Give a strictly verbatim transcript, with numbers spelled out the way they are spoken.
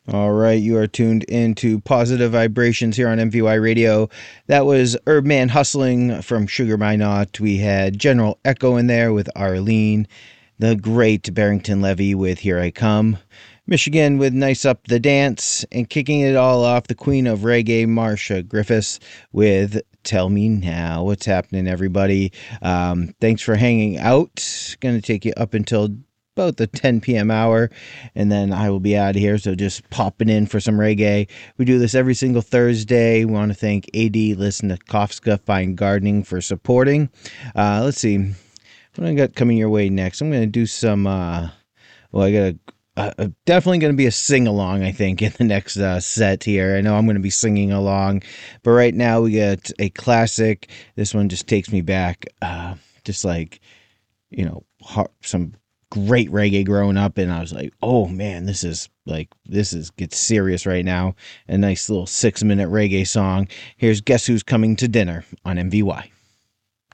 All right, you are tuned into Positive Vibrations here on M V Y Radio. That was Herb Man Hustling from Sugar Minot. We had General Echo in there with Arlene, the great Barrington Levy with Here I Come, Michigan with Nice Up the Dance, and kicking it all off, the Queen of Reggae, Marsha Griffiths with Tell Me Now. What's happening, everybody? Um, thanks for hanging out. Going to take you up until about the ten p.m. hour, and then I will be out of here, so just popping in for some reggae. We do this every single Thursday. We want to thank A D Lisnakovska Fine Gardening for supporting. Uh, let's see. What I got coming your way next? I'm going to do some, uh, well, I got a Uh, definitely going to be a sing-along, I think, in the next uh, set here. I know I'm going to be singing along, but right now we got a classic. This one just takes me back, uh, just like, you know, some great reggae growing up, and I was like, oh man, this is like, this is gets serious right now. A nice little six-minute reggae song. Here's Guess Who's Coming to Dinner on M V Y.